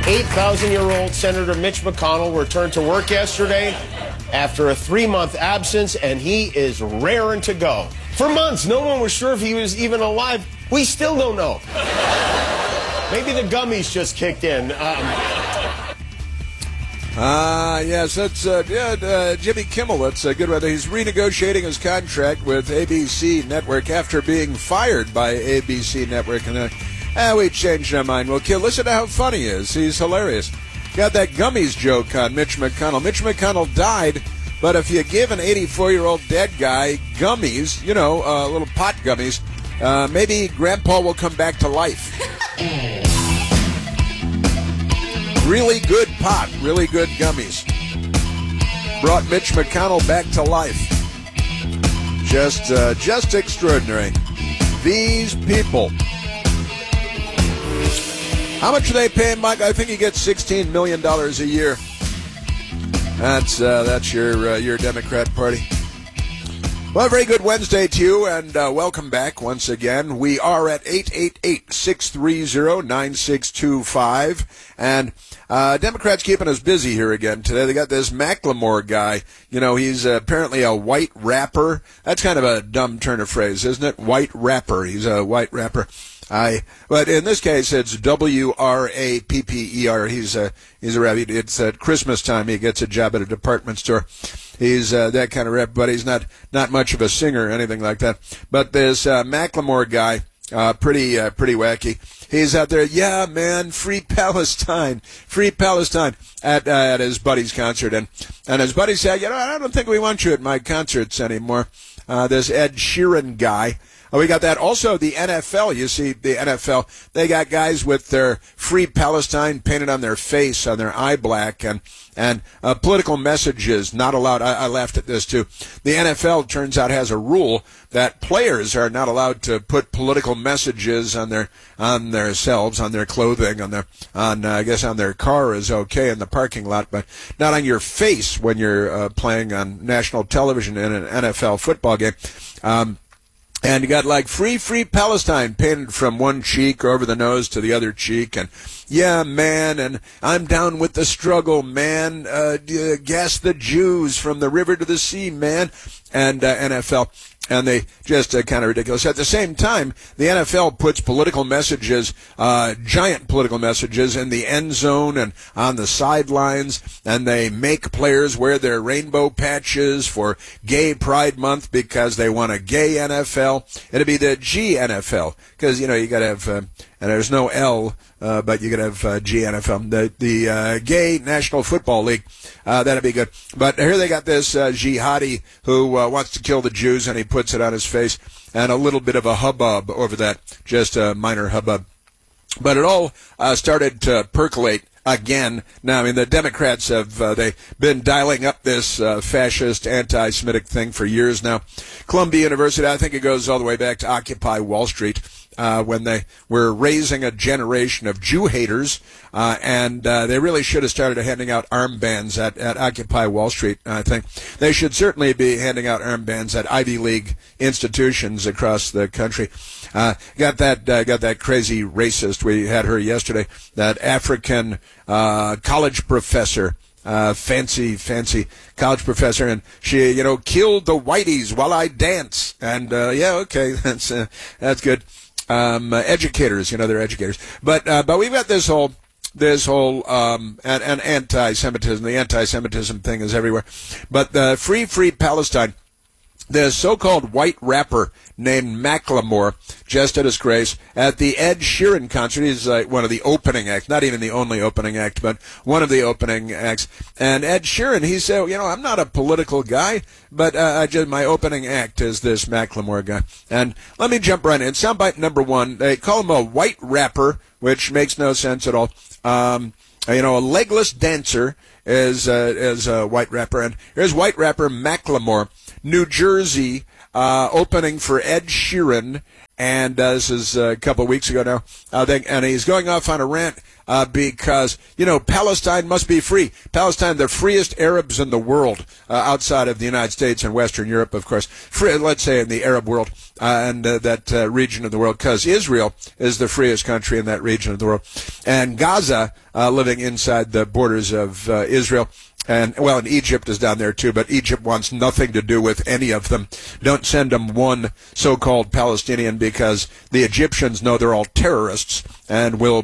8,000-year-old Senator Mitch McConnell returned to work yesterday after a 3-month absence, and he is raring to go. For months, no one was sure if he was even alive. We still don't know. Maybe the gummies just kicked in. Yes, that's Jimmy Kimmel. That's a good one. He's renegotiating his contract with ABC Network after being fired by ABC Network. And we changed our mind. Well, listen to how funny he is. He's hilarious. Got that gummies joke on Mitch McConnell. Mitch McConnell died, but if you give an 84-year-old dead guy gummies, little pot gummies, maybe Grandpa will come back to life. Really good pot, really good gummies. Brought Mitch McConnell back to life. Just extraordinary. These people. How much are they paying Mike? I think he gets $16 million a year. That's your Democrat Party. Well, very good Wednesday to you, and welcome back once again. We are at 888-630-9625, and Democrats keeping us busy here again today. They got this Macklemore guy. He's apparently a white rapper. That's kind of a dumb turn of phrase, isn't it? White rapper. He's a white rapper. But in this case, it's W-R-A-P-P-E-R. He's a rapper. It's at Christmas time. He gets a job at a department store. He's that kind of rap, but he's not much of a singer or anything like that. But this Macklemore guy, pretty wacky. He's out there, yeah, man, free Palestine at his buddy's concert, and his buddy said, I don't think we want you at my concerts anymore. This Ed Sheeran guy. We got that. Also, the NFL, you see, the NFL, they got guys with their free Palestine painted on their face, on their eye black, and political messages not allowed. I laughed at this, too. The NFL, turns out, has a rule that players are not allowed to put political messages on themselves, on their clothing, on their car is okay in the parking lot, but not on your face when you're playing on national television in an NFL football game. And you got like free Palestine painted from one cheek over the nose to the other cheek. And yeah, man, and I'm down with the struggle, man. Gas the Jews from the river to the sea, man. And NFL. And they just kind of ridiculous. At the same time, the NFL puts political messages, giant political messages in the end zone and on the sidelines, and they make players wear their rainbow patches for Gay Pride Month because they want a gay NFL. It'll be the GNFL because, you got to have, and there's no L, but you could have GNFL, the Gay National Football League. That'd be good. But here they got this jihadi who wants to kill the Jews, and he puts it on his face, and a little bit of a hubbub over that, just a minor hubbub. But it all started to percolate again. Now, the Democrats have they've been dialing up this fascist, anti-Semitic thing for years now. Columbia University, I think it goes all the way back to Occupy Wall Street. When they were raising a generation of Jew haters, and they really should have started handing out armbands at Occupy Wall Street. I think they should certainly be handing out armbands at Ivy League institutions across the country. Got that crazy racist. We had her yesterday. That African college professor. Fancy college professor, and she, killed the whiteys while I dance. And okay, that's good. Educators, they're educators. But we've got this whole and anti-Semitism. The anti-Semitism thing is everywhere. But the free Palestine. The so-called white rapper named Macklemore, just a disgrace, at the Ed Sheeran concert. He's one of the opening acts, not even the only opening act, but one of the opening acts. And Ed Sheeran, he said, I'm not a political guy, but my opening act is this Macklemore guy. And let me jump right in. Soundbite number one, they call him a white rapper, which makes no sense at all. A legless dancer is a white rapper. And here's white rapper Macklemore. New Jersey, opening for Ed Sheeran and this is a couple of weeks ago now, and he's going off on a rant because, Palestine must be free. Palestine, the freest Arabs in the world, outside of the United States and Western Europe, of course, free, let's say in the Arab world, and that region of the world, because Israel is the freest country in that region of the world. And Gaza, living inside the borders of Israel, and Egypt is down there too, but Egypt wants nothing to do with any of them. Don't send them one so-called Palestinian, because the Egyptians know they're all terrorists and will